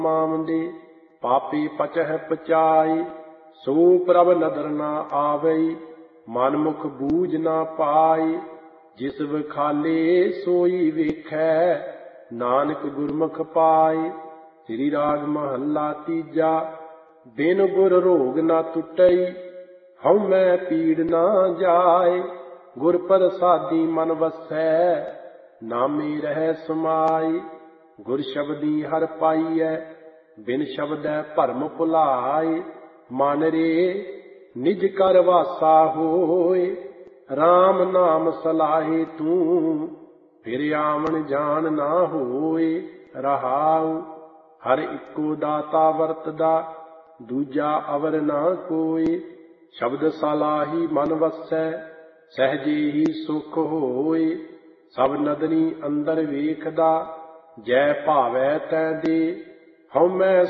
ਮਾਮਦੇ। ਪਾਪੀ ਪਚਹਿ ਪਚਾਈ ਸੋ ਪ੍ਰਭ ਨਦਰ ਨਾ ਆਵਈ। ਮਨ ਮੁਖ ਬੂਝ ਨਾ ਪਾਈ ਜਿਸ ਵਿਖਾਲੇ ਸੋਈ ਵੇਖੈ। ਨਾਨਕ ਗੁਰਮੁਖ ਪਾਈ। ਸ੍ਰੀ ਰਾਗ ਮਹੱਲਾ ਤੀਜਾ। ਬਿਨ ਗੁਰ ਰੋਗ ਨਾ ਟੁੱਟਈ ਹਉ ਮੈਂ ਪੀੜ ਨਾ ਜਾਏ। ਗੁਰ ਪ੍ਰਸਾਦੀ ਮਨ ਵਸੈ ਨਾਮੇ ਰਹਿ ਸਮਾਈ। ਗੁਰ ਸ਼ਬਦੀ ਹਰਿ ਪਾਈਐ ਬਿਨ ਸ਼ਬਦੈ ਭਰਮ ਭੁਲਾਏ। ਮਨ ਰੇ ਨਿਜ ਕਰ ਵਾਸਾ ਹੋਏ RAM ਨਾਮ ਸਲਾਹੇ ਤੂੰ। ਫਿਰ ਆਵਣ ਜਾਣ ਨਾ ਹੋਏ ਰਹਾਉ। ਹਰ ਇੱਕੋ ਦਾਤਾ ਵਰਤਦਾ ਦੂਜਾ ਅਵਰ ਨਾ ਕੋਈ। ਸ਼ਬਦ ਸਲਾਹੀ ਮਨ ਵਸੈ ਸਹਿਜੇ ਹੀ ਸੁਖ ਹੋਏ। ਸਭ ਨਦਰੀ ਅੰਦਰ ਵੇਖਦਾ ਜੈ ਭਾਵੈ ਤੈ ਦੇ। ਹਉ ਮੈਂ